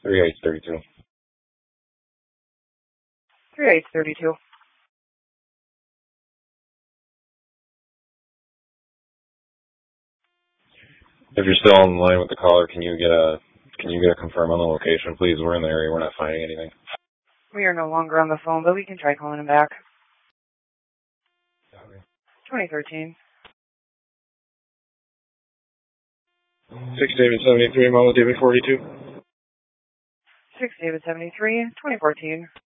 3832. 3832. If you're still on the line with the caller, can you get a confirm on the location, please? We're in the area. We're not finding anything. We are no longer on the phone, but we can try calling him back. Okay. 2013. 6 David 73, Mama David 42. 6 David 73, 2014.